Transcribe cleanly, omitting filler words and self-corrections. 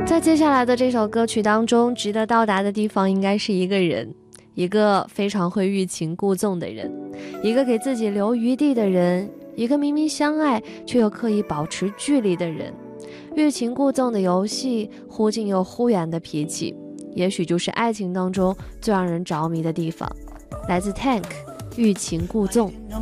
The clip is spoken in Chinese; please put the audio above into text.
在接下来的这首歌曲当中，值得到达的地方应该是一个人，一个非常会欲擒故纵的人，一个给自己留余地的人，一个明明相爱却又刻意保持距离的人。欲擒故纵的游戏，忽近又忽远的脾气，也许就是爱情当中最让人着迷的地方。来自 Tank， 欲擒故纵。